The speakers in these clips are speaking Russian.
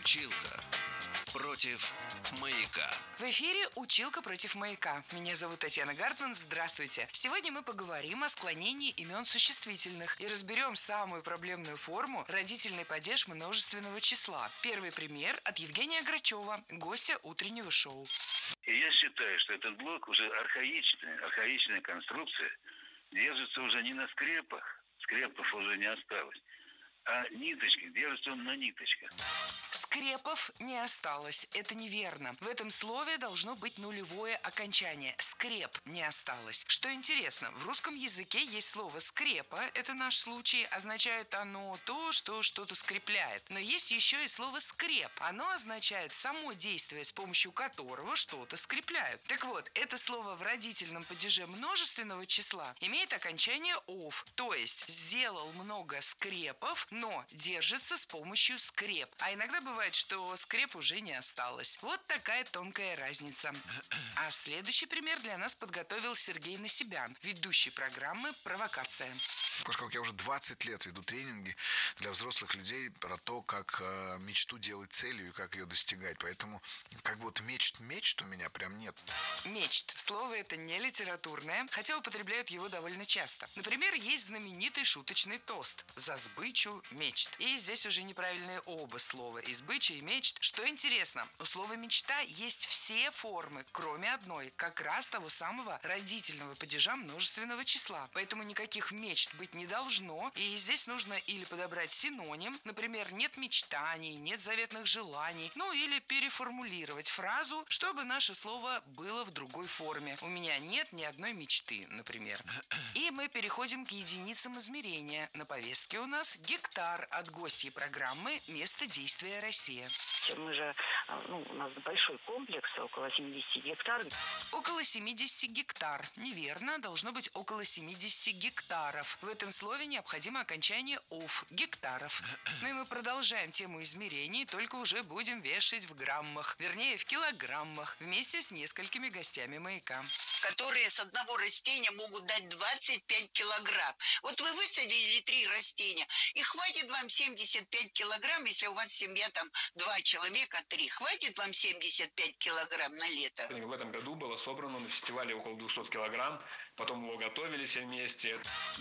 Училка против маяка. В эфире «Училка против маяка». Меня зовут Татьяна Гартман. Здравствуйте. Сегодня мы поговорим о склонении имен существительных и разберем самую проблемную форму родительный падеж множественного числа. Первый пример от Евгения Грачева, гостя утреннего шоу. И я считаю, что этот блок уже архаичная конструкция, держится уже не на скрепах, скрепов уже не осталось, а ниточки, держится он на ниточках. Скрепов не осталось. Это неверно. В этом слове должно быть нулевое окончание. Скреп не осталось. Что интересно, в русском языке есть слово «скрепа». Это наш случай. Означает оно то, что что-то скрепляет. Но есть еще и слово «скреп». Оно означает само действие, с помощью которого что-то скрепляют. Так вот, это слово в родительном падеже множественного числа имеет окончание «ов». То есть, сделал много скрепов, но держится с помощью скреп. А иногда бывает, что скреп уже не осталось. Вот такая тонкая разница. А следующий пример для нас подготовил Сергей Насибян, ведущий программы «Провокация». Поскольку я уже 20 лет веду тренинги для взрослых людей про то, как мечту делать целью и как ее достигать. Поэтому как будто мечт у меня прям нет. Мечт. Слово это не литературное, хотя употребляют его довольно часто. Например, есть знаменитый шуточный тост «За сбычу мечт». И здесь уже неправильные оба слова – избыча и мечт. Что интересно, у слова «мечта» есть все формы, кроме одной, как раз того самого родительного падежа множественного числа. Поэтому никаких мечт быть не должно. И здесь нужно или подобрать синоним, например, «нет мечтаний», «нет заветных желаний», ну или переформулировать фразу, чтобы наше слово было в другой форме. «У меня нет ни одной мечты», например. И мы переходим к единицам измерения. На повестке у нас гектар от гостьей программы «Место действия Россия». Мы же, у нас большой комплекс, около 70 гектар. Около 70 гектар. Неверно, должно быть около 70 гектаров. В этом слове необходимо окончание «ов» – гектаров. Ну и мы продолжаем тему измерений, только уже будем вешать в граммах. Вернее, в килограммах, вместе с несколькими гостями маяка. Которые с одного растения могут дать 25 килограмм. Вот вы высадили 3 растения, и хватит вам 75 килограмм, если у вас семья там 2 человека, 3. Хватит вам 75 килограмм на лето? В этом году было собрано на фестивале около 200 килограмм, потом его готовили все вместе.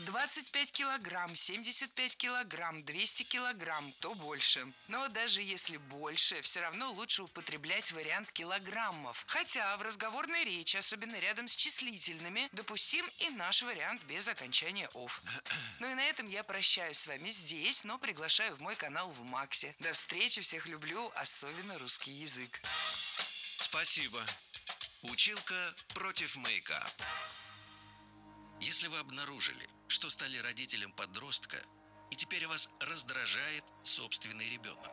25 килограмм, 75 килограмм, 200 килограмм, то больше. Но даже если больше, все равно лучше употреблять вариант килограммов. Хотя в разговорной речи, особенно рядом с числительными, допустим и наш вариант без окончания «ов». Ну и на этом я прощаюсь с вами здесь, но приглашаю в мой канал в Максе. До встречи, всех люблю, особенно русский язык. Спасибо. Училка против маяка. Если вы обнаружили, что стали родителем подростка, и теперь вас раздражает собственный ребенок.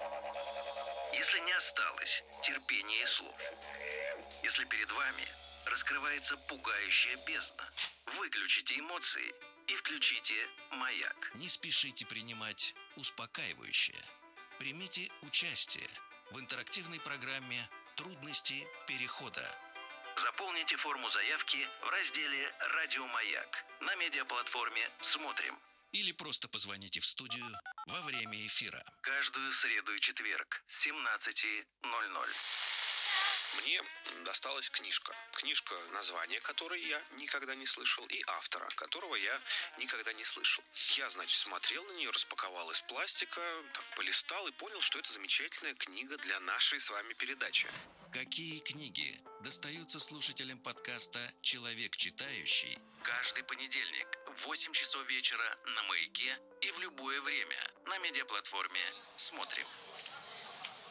Если не осталось терпения и слов. Если перед вами раскрывается пугающая бездна, выключите эмоции и включите маяк. Не спешите принимать успокаивающее. Примите участие в интерактивной программе «Трудности перехода». Заполните форму заявки в разделе «Радио Маяк» на медиаплатформе «Смотрим». Или просто позвоните в студию во время эфира. Каждую среду и четверг с 17:00. Мне досталась книжка. Книжка, название которой я никогда не слышал, и автора, которого я никогда не слышал. Я, смотрел на нее, распаковал из пластика, так полистал и понял, что это замечательная книга для нашей с вами передачи. Какие книги достаются слушателям подкаста «Человек читающий» каждый понедельник в 8 часов вечера на Маяке и в любое время на медиаплатформе «Смотрим».